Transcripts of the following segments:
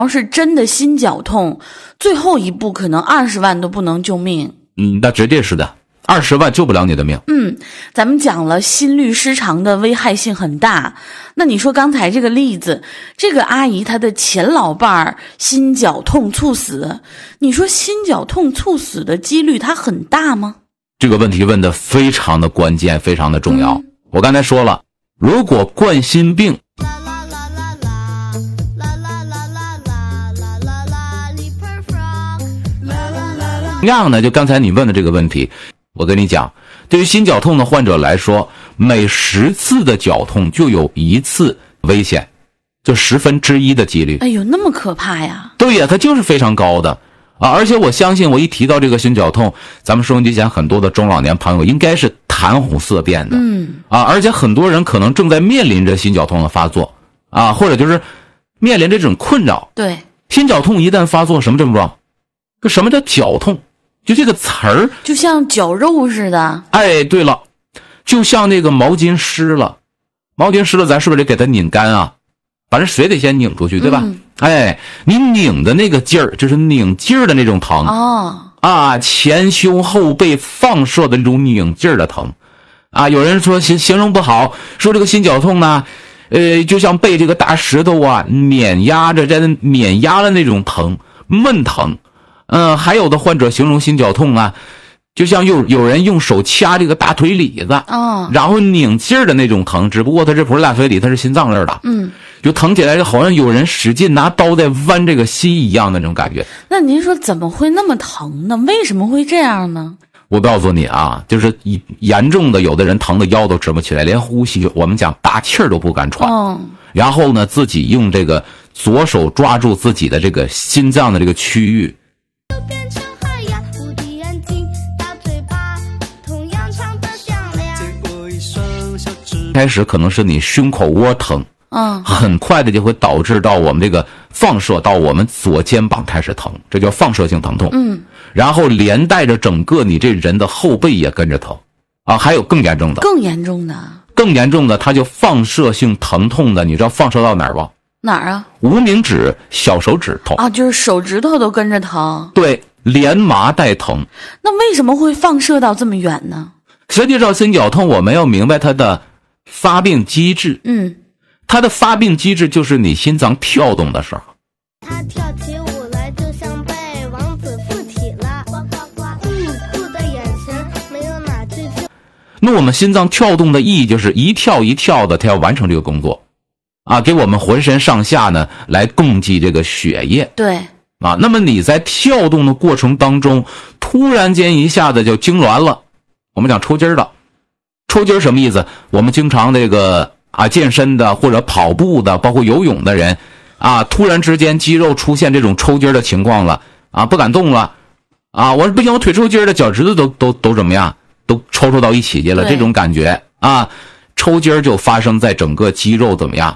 要是真的心绞痛，最后一步可能20万都不能救命。 那绝对是的，20万救不了你的命。 咱们讲了心律失常的危害性很大，那你说刚才这个例子，这个阿姨她的前老伴儿心绞痛猝死，你说心绞痛猝死的几率它很大吗？ 这个问题问得非常的关键，非常的重要。我刚才说了，如果冠心病这样呢，就刚才你问的这个问题，我跟你讲，对于心绞痛的患者来说，每10次的绞痛就有1次危险，就1/10的几率。 哎呦，那么可怕呀！ 对呀，它就是非常高的啊！而且我相信，我一提到这个心绞痛，咱们收音机前很多的中老年朋友应该是谈红色变的。而且很多人可能正在面临着心绞痛的发作啊，或者就是面临着这种困扰。 对， 心绞痛一旦发作，什么症状？什么叫绞痛？就这个词儿， 就像绞肉似的。 哎，对了，就像那个毛巾湿了，咱是不是得给它拧干啊？把这水得先拧出去，对吧？哎，你拧的那个劲儿，就是拧劲儿的那种疼。前胸后背放射的那种拧劲儿的疼。有人说形容不好，说这个心绞痛呢，就像被这个大石头碾压了那种疼，闷疼。还有的患者形容心绞痛就像有人用手掐这个大腿里子，然后拧劲儿的那种疼，只不过它这不是大腿里，它是心脏这儿的，就疼起来就好像有人使劲拿刀在剜这个心一样的那种感觉。 那您说怎么会那么疼呢？为什么会这样呢？ 我告诉你就是严重的，有的人疼的腰都直不起来，连呼吸我们讲大气儿都不敢喘。然后呢，自己用这个左手抓住自己的这个心脏的这个区域。开始可能是你胸口窝疼，很快的就会导致到我们这个放射到我们左肩膀开始疼，这叫放射性疼痛。然后连带着整个你这人的后背也跟着疼还有更严重的，它就放射性疼痛的，你知道放射到哪儿吧？ 哪儿啊？ 无名指、小手指头就是手指头都跟着疼。 对，连麻带疼。 那为什么会放射到这么远呢？ 实际上心绞痛我们要明白它的发病机制。它的发病机制就是你心脏跳动的时候。 他跳起舞来就像被王子附体了，酷的眼神没有哪句就。 那我们心脏跳动的意义就是一跳一跳的，它要完成这个工作给我们浑身上下呢来供给这个血液。 对那么你在跳动的过程当中，突然间一下子就痉挛了，我们讲抽筋了。抽筋什么意思？我们经常这个健身的或者跑步的，包括游泳的人突然之间肌肉出现这种抽筋的情况了不敢动了我说不行，我腿抽筋了，脚趾头都怎么样，都抽抽到一起去了，这种感觉抽筋就发生在整个肌肉怎么样？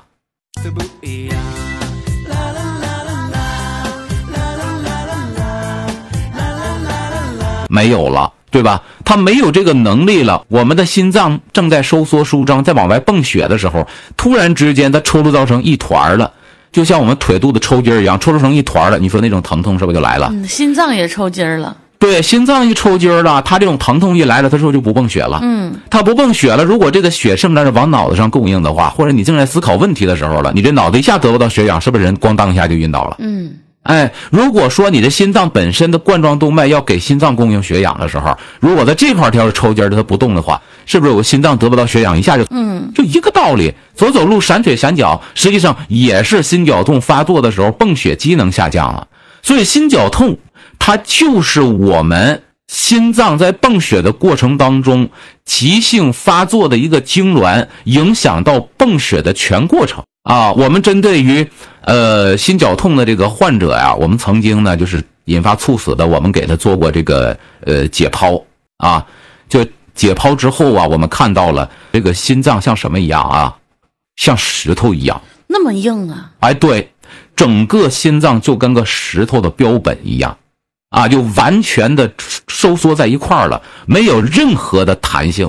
没有了，对吧？它没有这个能力了。我们的心脏正在收缩舒张，在往外泵血的时候，突然之间它抽到成一团了，就像我们腿肚子抽筋一样，抽成一团了。你说那种疼痛是不是就来了？ 心脏也抽筋了。 对，心脏一抽筋了，它这种疼痛一来了，它是不是就不泵血了？它不泵血了，如果这个血正在往脑子上供应的话，或者你正在思考问题的时候了，你这脑子一下得不到血氧，是不是人咣当一下就晕倒了？如果说你的心脏本身的冠状动脉要给心脏供应血氧的时候，如果在这块条是抽筋的，它不动的话，是不是我心脏得不到血氧，一下就就一个道理。走路闪腿闪脚，实际上也是心绞痛发作的时候泵血机能下降了。所以心绞痛它就是我们心脏在泵血的过程当中急性发作的一个痉挛，影响到泵血的全过程我们针对于心绞痛的这个患者我们曾经呢就是引发猝死的，我们给他做过这个解剖就解剖之后我们看到了这个心脏像什么一样像石头一样， 那么硬对，整个心脏就跟个石头的标本一样就完全的收缩在一块儿了，没有任何的弹性。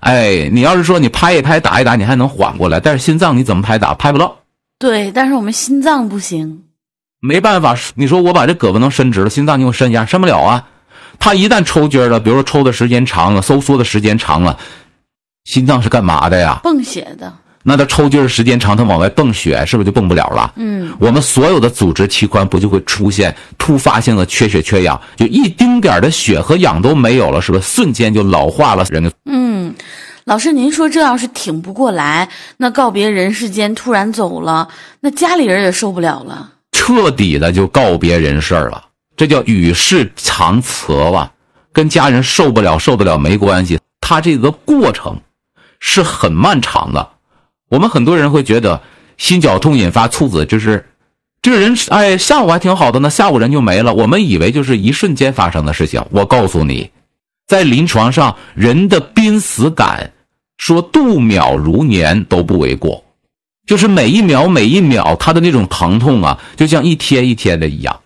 你要是说你拍一拍打一打你还能缓过来，但是心脏你怎么拍打拍不到。 对，但是我们心脏不行， 没办法，你说我把这胳膊能伸直了，心脏你给我伸一下，伸不了啊。他一旦抽筋了，比如说抽的时间长了，收缩的时间长了，心脏是干嘛的呀？ 泵血的。 那他抽筋时间长，他往外泵血，是不是就泵不了了？我们所有的组织器官不就会出现突发性的缺血缺氧，就一丁点的血和氧都没有了，是不是瞬间就老化了人？ 老师您说这要是挺不过来，那告别人世间突然走了，那家里人也受不了了， 彻底的就告别人世了，这叫与世长辞吧，跟家人受不了受得了没关系，他这个过程是很漫长的。我们很多人会觉得心绞痛引发猝死，就是这个人下午还挺好的呢，下午人就没了，我们以为就是一瞬间发生的事情。我告诉你，在临床上人的濒死感说度秒如年都不为过，就是每一秒每一秒他的那种疼痛啊，就像一天一天的一样。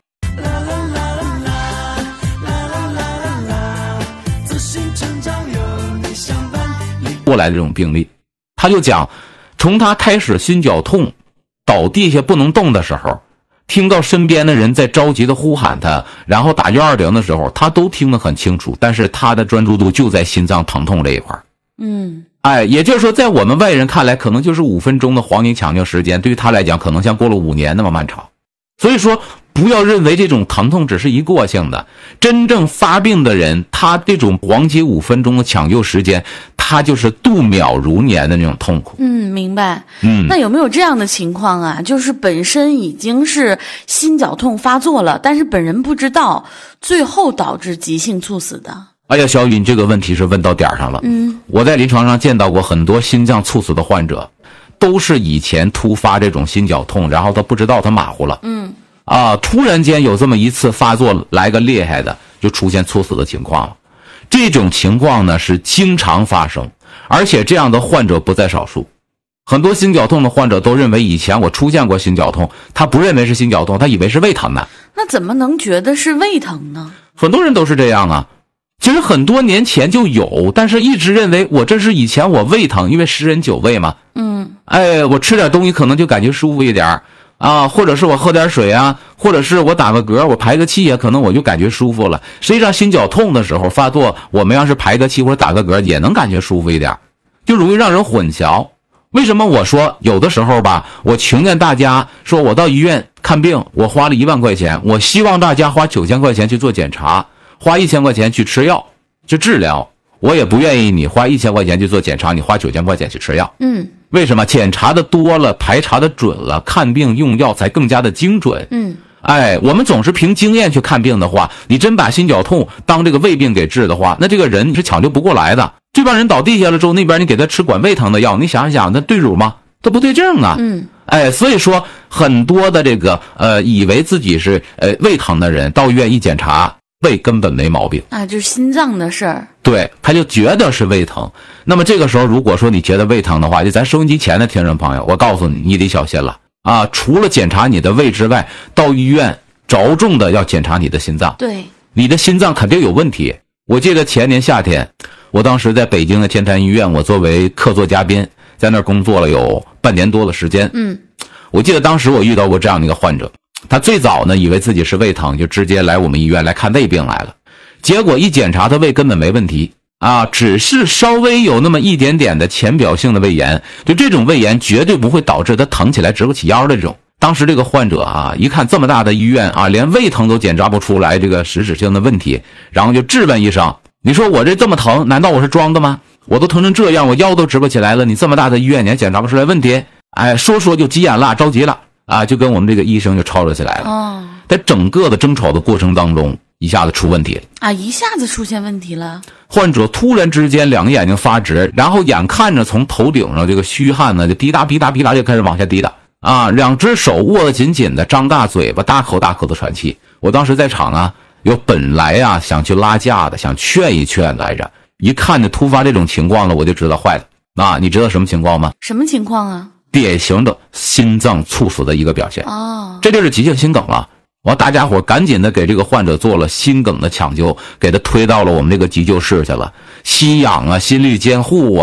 过来的这种病例，他就讲从他开始心绞痛倒地下不能动的时候，听到身边的人在着急的呼喊他，然后打120的时候，他都听得很清楚，但是他的专注度就在心脏疼痛这一块。也就是说在我们外人看来可能就是5分钟的黄金抢救时间，对于他来讲可能像过了5年那么漫长。所以说不要认为这种疼痛只是一过性的，真正发病的人，他这种黄金5分钟的抢救时间，他就是度秒如年的那种痛苦。 明白。那有没有这样的情况啊？就是本身已经是心绞痛发作了，但是本人不知道，最后导致急性猝死的。 哎呀，小雨，你这个问题是问到点上了。我在临床上见到过很多心脏猝死的患者，都是以前突发这种心绞痛，然后他不知道他马虎了。突然间有这么一次发作来个厉害的，就出现猝死的情况了。这种情况呢是经常发生，而且这样的患者不在少数。很多心绞痛的患者都认为以前我出现过心绞痛，他不认为是心绞痛，他以为是胃疼呢。 那怎么能觉得是胃疼呢？ 很多人都是这样啊。其实很多年前就有，但是一直认为我这是以前我胃疼，因为10人9胃嘛。我吃点东西可能就感觉舒服一点或者是我喝点水啊，或者是我打个嗝，我排个气啊，可能我就感觉舒服了。实际上心绞痛的时候发作，我们要是排个气或者打个嗝也能感觉舒服一点，就容易让人混淆。为什么我说有的时候吧，我情愿大家说我到医院看病，我花了1万块钱，我希望大家花9000块钱去做检查，花1000块钱去吃药去治疗，我也不愿意你花1000块钱去做检查，你花9000块钱去吃药。为什么？检查的多了，排查的准了，看病用药才更加的精准。我们总是凭经验去看病的话，你真把心绞痛当这个胃病给治的话，那这个人是抢救不过来的。这帮人倒地下了之后，那边你给他吃管胃疼的药，你想想那对乳吗？这不对症啊。所以说很多的这个以为自己是胃疼的人，到医院一检查，胃根本没毛病就是心脏的事儿。 对，他就觉得是胃疼。那么这个时候如果说你觉得胃疼的话，就咱收音机前的听众朋友，我告诉你，你得小心了除了检查你的胃之外，到医院着重的要检查你的心脏。 对， 你的心脏肯定有问题。我记得前年夏天，我当时在北京的天坛医院，我作为客座嘉宾在那儿工作了有半年多的时间。我记得当时我遇到过这样的一个患者，他最早呢以为自己是胃疼，就直接来我们医院来看胃病来了。结果一检查他胃根本没问题只是稍微有那么一点点的浅表性的胃炎，就这种胃炎绝对不会导致他疼起来直不起腰的这种。当时这个患者一看这么大的医院连胃疼都检查不出来这个实质性的问题，然后就质问医生，你说我这么疼，难道我是装的吗？我都疼成这样，我腰都直不起来了，你这么大的医院你还检查不出来问题？说就急眼了，着急了就跟我们这个医生就吵吵起来了。在整个的争吵的过程当中，一下子出问题了一下子出现问题了。 患者突然之间两个眼睛发直，然后眼看着从头顶上这个虚汗呢就滴答滴答滴答就开始往下滴答两只手握得紧紧的，张大嘴巴，大口大口的喘气。我当时在场有本来想去拉架的，想劝一劝来着，一看就突发这种情况了，我就知道坏了你知道什么情况吗？ 什么情况啊？ 典型的心脏猝死的一个表现这就是急性心梗了。大家伙赶紧的给这个患者做了心梗的抢救，给他推到了我们这个急救室去了，吸氧心率监护